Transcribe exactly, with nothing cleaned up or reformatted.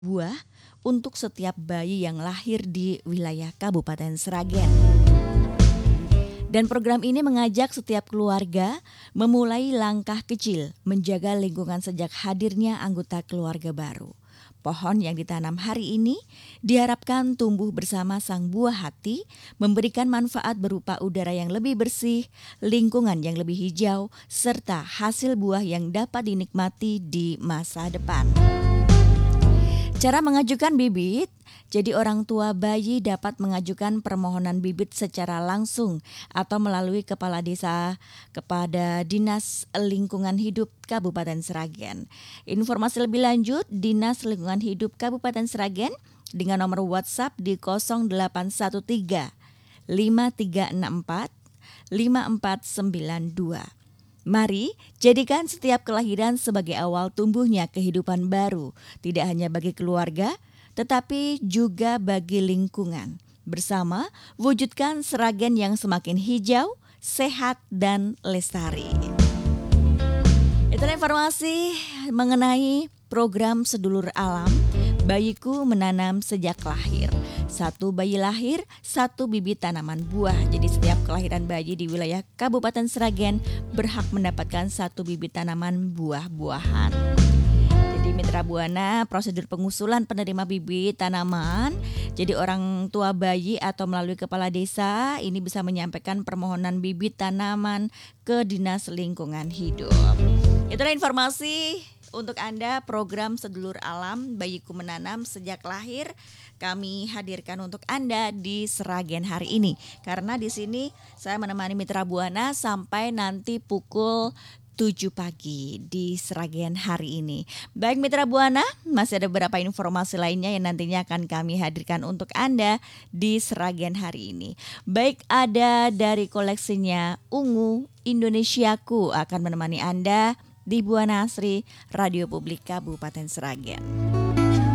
buah untuk setiap bayi yang lahir di wilayah Kabupaten Sragen. Dan program ini mengajak setiap keluarga memulai langkah kecil menjaga lingkungan sejak hadirnya anggota keluarga baru. Pohon yang ditanam hari ini diharapkan tumbuh bersama sang buah hati, memberikan manfaat berupa udara yang lebih bersih, lingkungan yang lebih hijau, serta hasil buah yang dapat dinikmati di masa depan. Cara mengajukan bibit, jadi orang tua bayi dapat mengajukan permohonan bibit secara langsung atau melalui kepala desa kepada Dinas Lingkungan Hidup Kabupaten Sragen. Informasi lebih lanjut, Dinas Lingkungan Hidup Kabupaten Sragen dengan nomor WhatsApp di nol delapan satu tiga lima tiga enam empat lima empat sembilan dua. Mari jadikan setiap kelahiran sebagai awal tumbuhnya kehidupan baru, tidak hanya bagi keluarga, tetapi juga bagi lingkungan. Bersama, wujudkan Sragen yang semakin hijau, sehat, dan lestari. Itulah informasi mengenai program Sedulur Alam, Bayiku Menanam Sejak Lahir. Satu bayi lahir, satu bibit tanaman buah. Jadi setiap kelahiran bayi di wilayah Kabupaten Sragen berhak mendapatkan satu bibit tanaman buah-buahan. Jadi Mitra Buana, prosedur pengusulan penerima bibit tanaman, jadi orang tua bayi atau melalui kepala desa ini bisa menyampaikan permohonan bibit tanaman ke Dinas Lingkungan Hidup. Itulah informasi untuk Anda program Sedulur Alam Bayiku Menanam Sejak Lahir kami hadirkan untuk Anda di Sragen hari ini. Karena di sini saya menemani Mitra Buana sampai nanti pukul tujuh pagi di Sragen hari ini. Baik Mitra Buana, masih ada beberapa informasi lainnya yang nantinya akan kami hadirkan untuk Anda di Sragen hari ini. Baik, ada dari koleksinya Ungu Indonesiaku akan menemani Anda di Buana Asri Radio Publik Kabupaten Sragen.